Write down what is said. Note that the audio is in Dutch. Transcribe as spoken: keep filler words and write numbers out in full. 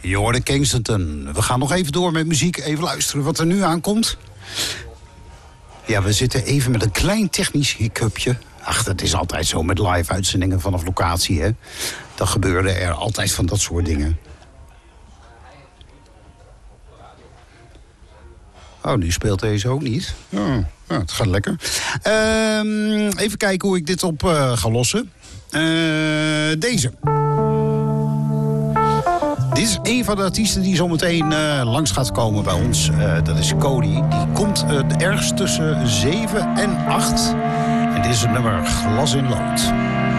Je hoorde Kensington. We gaan nog even door met muziek. Even luisteren wat er nu aankomt. Ja, we zitten even met een klein technisch hiccupje. Ach, dat is altijd zo met live-uitzendingen vanaf locatie, hè. Dan gebeuren er altijd van dat soort dingen. Oh, nu speelt deze ook niet. Oh, nou, het gaat lekker. Uh, even kijken hoe ik dit op uh, ga lossen. Uh, deze. Dit is een van de artiesten die zometeen uh, langs gaat komen bij ons. Uh, dat is Cody. Die komt uh, ergens tussen zeven en acht. En dit is het nummer Glas in Lood.